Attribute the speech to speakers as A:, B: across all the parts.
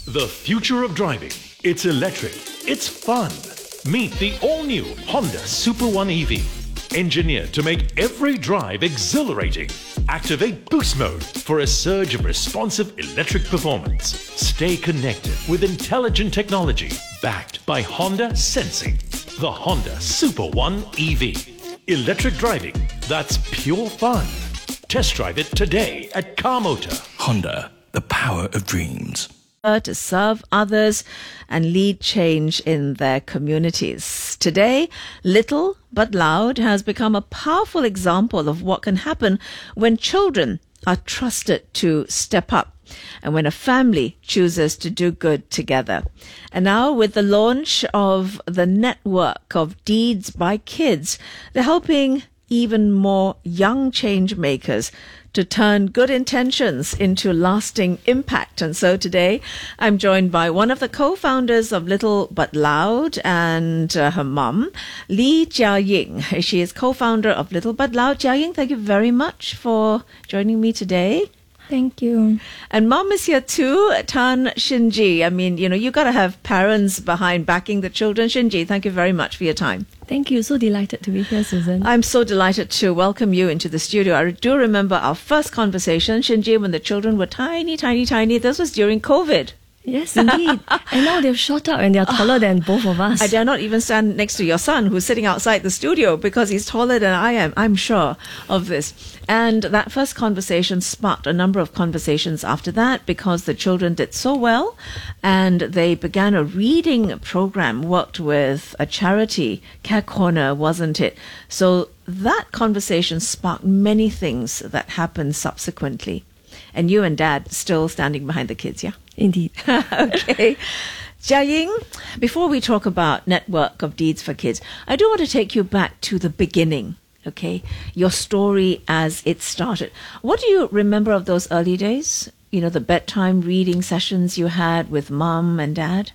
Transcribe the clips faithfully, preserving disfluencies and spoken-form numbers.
A: The future of driving. It's electric. It's fun. Meet the all-new Honda Super One E V. Engineered to make every drive exhilarating. Activate Boost Mode for a surge of responsive electric performance. Stay connected with intelligent technology backed by Honda Sensing. The Honda Super One E V. Electric driving that's pure fun. Test drive it today at Car Motor.
B: Honda, the power of dreams.
C: To serve others and lead change in their communities. Today, Little But Loud has become a powerful example of what can happen when children are trusted to step up and when a family chooses to do good together. And now, with the launch of the network of Deeds by Kids, they're helping even more young change makers to turn good intentions into lasting impact. And so today I'm joined by one of the co-founders of Little But Loud and uh, her mum, Lee Jia Ying. She is co-founder of Little But Loud. Jia Ying, thank you very much for joining me today.
D: Thank you.
C: And mom is here too, Tan Shinji. I mean, you know, you got to have parents behind backing the children. Shinji, thank you very much for your time.
D: Thank you. So delighted to be here, Susan.
C: I'm so delighted to welcome you into the studio. I do remember our first conversation, Shinji, when the children were tiny, tiny, tiny. This was during COVID.
D: Yes, indeed. And now they've shot up and they're taller oh, than both of us.
C: I dare not even stand next to your son who's sitting outside the studio because he's taller than I am. I'm sure of this. And that first conversation sparked a number of conversations after that because the children did so well and they began a reading program, worked with a charity, Care Corner, wasn't it? So that conversation sparked many things that happened subsequently. And you and Dad still standing behind the kids, yeah?
D: Indeed.
C: Okay. Jia Ying, before we talk about Network of Deeds for Kids, I do want to take you back to the beginning, okay? Your story as it started. What do you remember of those early days? You know, the bedtime reading sessions you had with Mum and Dad?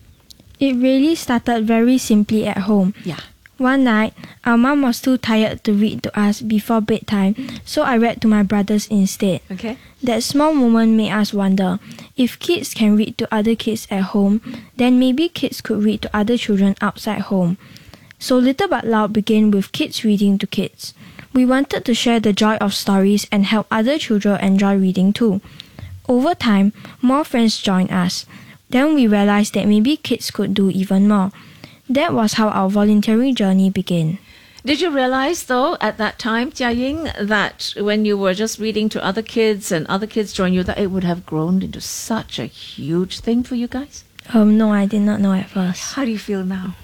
E: It really started very simply at home.
C: Yeah.
E: One night, our mum was too tired to read to us before bedtime, so I read to my brothers instead.
C: Okay.
E: That small moment made us wonder, if kids can read to other kids at home, then maybe kids could read to other children outside home. So Little But Loud began with kids reading to kids. We wanted to share the joy of stories and help other children enjoy reading too. Over time, more friends joined us. Then we realized that maybe kids could do even more. That was how our voluntary journey began.
C: Did you realize, though, at that time, Jia Ying, that when you were just reading to other kids and other kids joined you, that it would have grown into such a huge thing for you guys?
E: Um, no, I did not know at first.
C: How do you feel now?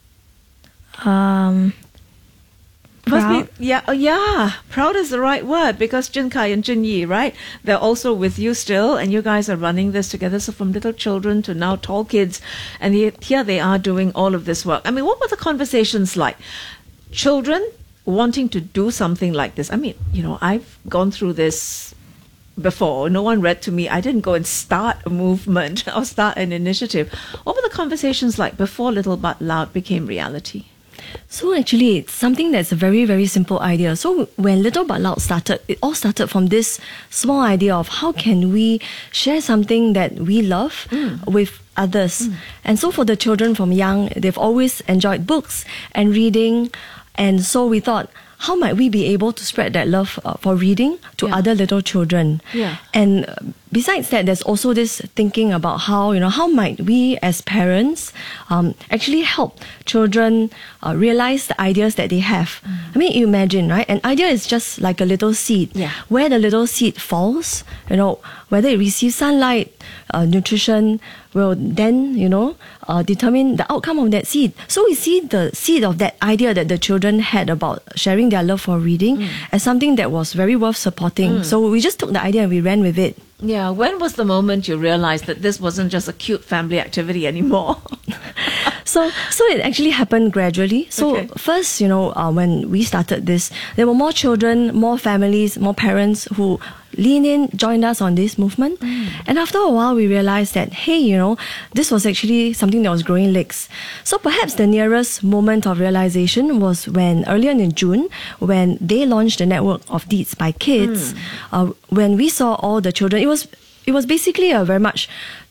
E: Um,
C: Must
E: proud.
C: be, yeah, oh, yeah, proud is the right word because Jin Kai and Jin Yi, right? They're also with you still, and you guys are running this together. So from little children to now tall kids, and here they are doing all of this work. I mean, what were the conversations like? Children wanting to do something like this. I mean, you know, I've gone through this before. No one read to me. I didn't go and start a movement or start an initiative. What were the conversations like before Little But Loud became reality?
D: So actually, it's something that's a very, very simple idea. So when Little But Loud started, it all started from this small idea of how can we share something that we love mm. with others. Mm. And so for the children from young, they've always enjoyed books and reading. And so we thought, how might we be able to spread that love uh, for reading to yeah. other little children?
C: Yeah.
D: And uh, besides that, there's also this thinking about how, you know, how might we as parents um, actually help children uh, realize the ideas that they have. Mm. I mean, you imagine, right? An idea is just like a little seed.
C: Yeah.
D: Where the little seed falls, you know, whether it receives sunlight, uh, nutrition, will then, you know, uh, determine the outcome of that seed. So we see the seed of that idea that the children had about sharing their love for reading mm. as something that was very worth supporting. Mm. So we just took the idea and we ran with it.
C: Yeah, when was the moment you realized that this wasn't just a cute family activity anymore?
D: So, so it actually happened gradually. So
C: okay.
D: first, you know, uh, when we started this, there were more children, more families, more parents who leaned in, joined us on this movement. Mm. And after a while, we realized that, hey, you know, this was actually something that was growing legs. So perhaps the nearest moment of realization was when earlier in June, when they launched the Network of Deeds by Kids, mm. uh, when we saw all the children, it was It was basically a very much